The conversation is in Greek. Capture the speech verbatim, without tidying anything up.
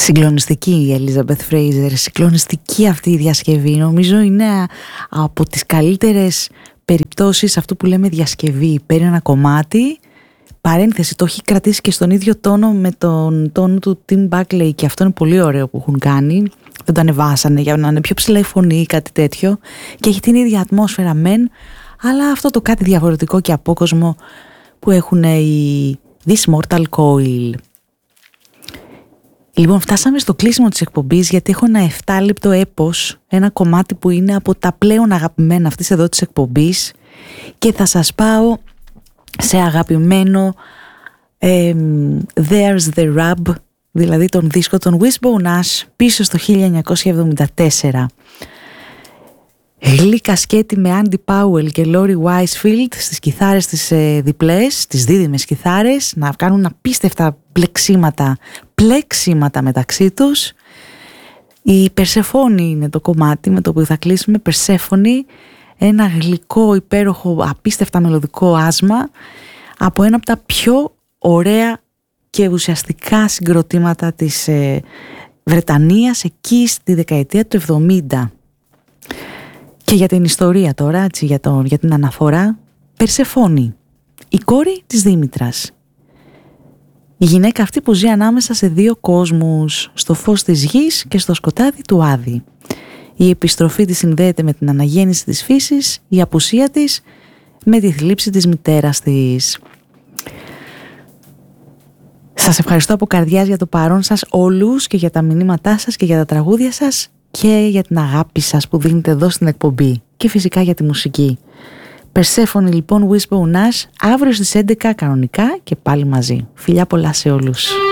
Συγκλονιστική η Elizabeth Fraser, συγκλονιστική αυτή η διασκευή. Νομίζω είναι από τις καλύτερες περιπτώσεις αυτού που λέμε διασκευή. Παίρνει ένα κομμάτι, παρένθεση, το έχει κρατήσει και στον ίδιο τόνο με τον τόνο του Tim Buckley, και αυτό είναι πολύ ωραίο που έχουν κάνει. Δεν το ανεβάσανε για να είναι πιο ψηλά η φωνή ή κάτι τέτοιο, και έχει την ίδια ατμόσφαιρα μεν, αλλά αυτό το κάτι διαφορετικό και απόκοσμο που έχουν οι This Mortal Coil. Λοιπόν, φτάσαμε στο κλείσιμο της εκπομπής, γιατί έχω ένα εφτά λεπτό έπος, ένα κομμάτι που είναι από τα πλέον αγαπημένα αυτής εδώ της εκπομπής, και θα σας πάω σε αγαπημένο ε, There's the Rub, δηλαδή τον δίσκο των Wishbone Ash, πίσω στο χίλια εννιακόσια εβδομήντα τέσσερα. Γλύκα σκέτη με Andy Powell και Lori Weisfield στις κιθάρες τις ε, διπλές, τις δίδυμες κιθάρες, να κάνουν απίστευτα πλεξίματα, πλεξίματα μεταξύ τους. Η Persephone είναι το κομμάτι με το που θα κλείσουμε. Persephone, ένα γλυκό, υπέροχο, απίστευτα μελωδικό άσμα από ένα από τα πιο ωραία και ουσιαστικά συγκροτήματα της ε, Βρετανίας εκεί στη δεκαετία του εβδομήντα. Και για την ιστορία τώρα, έτσι, για, το, για την αναφορά, Persephone, η κόρη της Δήμητρας. Η γυναίκα αυτή που ζει ανάμεσα σε δύο κόσμους, στο φως της γης και στο σκοτάδι του Άδη. Η επιστροφή της συνδέεται με την αναγέννηση της φύσης, η απουσία της με τη θλίψη της μητέρας της. Σας ευχαριστώ από καρδιάς για το παρόν σας όλους και για τα μηνύματά σας και για τα τραγούδια σας και για την αγάπη σας που δίνετε εδώ στην εκπομπή, και φυσικά για τη μουσική. Persephone λοιπόν, Wishbone Ash, αύριο στις έντεκα κανονικά και πάλι μαζί. Φιλιά πολλά σε όλους.